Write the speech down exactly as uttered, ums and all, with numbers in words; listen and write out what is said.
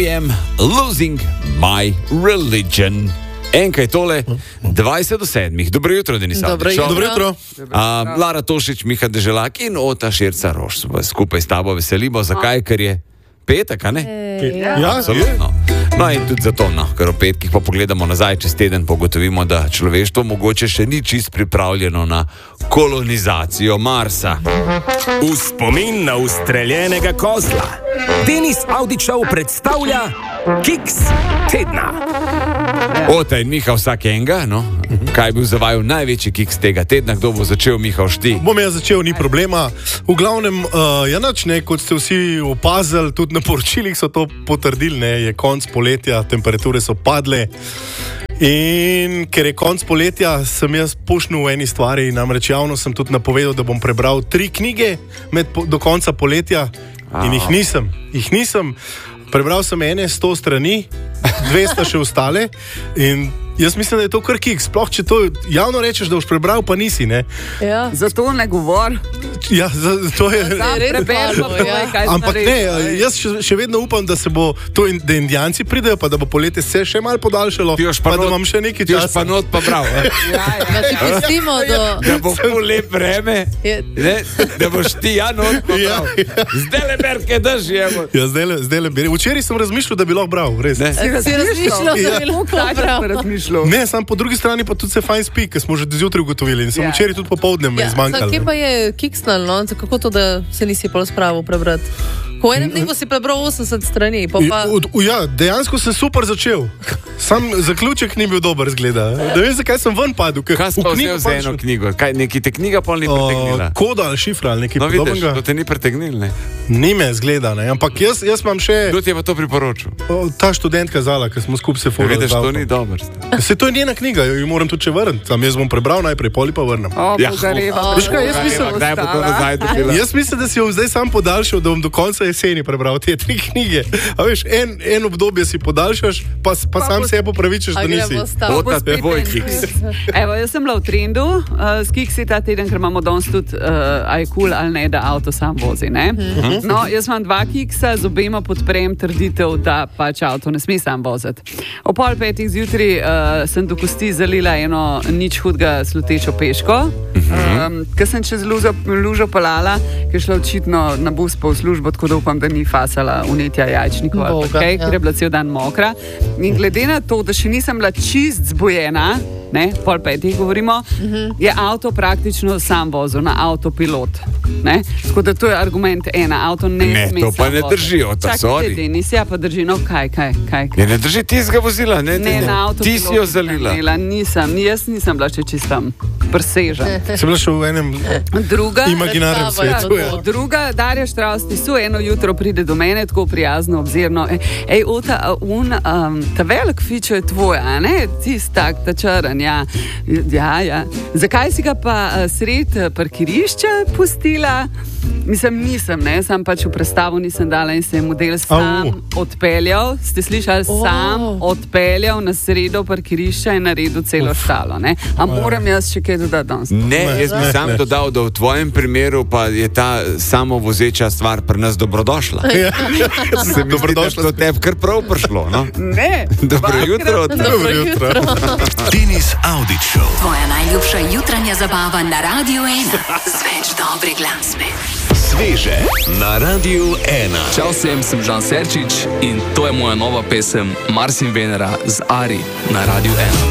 R E M, Losing My Religion. Enkaj tole, dvajset do sedmih. Dobro jutro, Denis Avdić. Dobro jutro. Uh, Lara Tošić, Miha Deželak in Ota Širca Roš. Skupaj s tabo veselimo. Zakaj? Ker je petek, a ne? Ja, absolutno. No in tudi zato, no, ker v petkih pa pogledamo nazaj čez teden, pogotovimo, da človeštvo mogoče še ni čist pripravljeno na kolonizacijo Marsa. V spomin na ustreljenega kozla Denis Avdićev predstavlja Kiks tedna. Ota in Miha vsak enega, no? Kaj je bil za vaju največji kiks tega tedna? Kdo bo začel, Miha, šti? Bom jaz začel, ni problema. V glavnem, uh, ja nač, ne, kot ste vsi opazili, tudi na poročilih so to potrdili, ne, je konc poletja, temperature so padle. In ker je konc poletja, sem jaz pošnil v eni stvari, namreč javno sem tudi napovedal, da bom prebral tri knjige med, do konca poletja in jih nisem. Jih nisem. Prebral sem ene sto strani, dve sta še ostale in jaz mislim, da je to kar kiks. Sploh, če to javno rečeš, da boš prebral, pa nisi, ne? Ja. Zato ne govor. Ja, to je... Preberimo, ja. Ampak ne, jaz še, še vedno upam, da se bo to, da indijanci pridejo, pa da bo poletje se še malo podaljšalo, pa, pa da imam še nekaj časa. Ti još pa not pa prav. Ja, ja. Da, pustimo do... da bo ful lep vreme, ne? Da boš ti ja not pa prav. Ja. Zdaj le berke drž, jemo. Ja, zdaj le, zdaj le beri. Včeraj sem razmišljal, da bi lahko bral, res. Ne. Si razmišljal, da bi lahko bral. Ne, sam po drugi strani pa tudi se fajn spi, ker smo že zjutraj ugotovili in sem Ja. včeraj tudi popoldne me Ja, izmanjkalo. kje pa je kiksnal, no? Kako to, da se nisi pol spravil prebrati? Ko v enem dnevu si prebral osemdeset strani, pa pa... U- u- Ja, dejansko sem super začel. Sam zaključek ni bil dober, zgleda. Da vem, zakaj sem ven padel. ker Kaj v si pa knjigo vzel za eno pač- knjigo? Kaj, neki te knjiga pol ni pritegnila? O, Koda ali šifra ali nekaj No vidiš, podobnega. to te ni pritegnil, ne? Ni me zgleda, ne. Ampak jaz, jaz imam še Kdo ti je pa to priporočil? o, ta študentka Zala, ker smo skupaj se Ja, furali. vidiš, z to avtom. ni dobro. Se to je njena knjiga, jo jo moram tudi še vrniti. Sam jaz bom prebral najprej, poli pa vrnem. O, Ja. pogareva. Veš kaj, jaz mislim, Kdaj bo to nazaj dobila? Jaz mislim, da si jo zdaj sam podaljšal, da bom do konca jeseni prebral te tri knjige. A veš, en, en obdobje si podaljšaš, pa, pa, pa sam bo- se popravičeš, A da nisi. gremo stav. Ota, tvoj kiks. Evo, jaz sem bila v trendu uh, s kiksi ta teden, ker imamo danes tudi, uh, a je kul cool ali ne, da avto sam vozi, ne? Mhm. No, jaz imam dva kiksa, z obema podprem trditev, da pač avto ne sme sam voziti. O pol petih zjutraj uh, sem do kosti zalila eno nič hudega slutečo peško, um, ker sem čez lužo, lužo pelala, ker je šla očitno na bus pa v službo, tako da upam, da ni fasala unetja jajčnikov, ali Boga, pa kaj, ja. ker je bila cel dan mokra. In glede na to, da še nisem bila čist zbojena, ne, pol petih govorimo, uh -huh. je avto praktično sam vozil na avtopilot. Ne? Tako da to je argument ena, avto ne, Ne, sme to pa sam ne voziti. drži, Ota, sorry. Čakaj, Denis, ja pa drži, no kaj, kaj, kaj. Ja, ne drži tistega vozila, ne? Ne, na avtopilotu. Ti si jo zalila. Imela, nisem, jaz nisem bila še čistam presežen. Sem bila še v enem Druga, imaginarnem Predstava je svetu. to. Ja. Druga, Darja Štravsti, su eno jutro pride do mene, tako prijazno, obzirno. Ej, ej Ota, a un, um, ta velik fičo je tvoj, a ne? Tist tak, ta črn, ja. Ja, ja. Zakaj si ga pa uh, sred uh, parkirišča pustila? Mislim, nisem, ne, sam pač v predstavu nisem dala in se je model sam Au. odpeljal, ste slišali, Oh. sam odpeljal na sredo parkirišča in naredil celo štalo, ne. A moram jaz še kaj dodati danes? Ne, jaz bi sam dodal, da v tvojem primeru pa je ta samovozeča stvar pri nas dobrodošla. Se mi Dobrodošla. zdi, da je to tebi kar prav prišlo, no? Ne. Dobro jutro. Dobro jutro. Denis Avdić Show. Tvoja najljubša jutranja zabava na Radiu ena. Z več dobre glasbe. Sveže na Radiu ena. Čau vsem, sem Žan Serčič in to je moja nova pesem Mars in Venera z Ari na Radiu ena.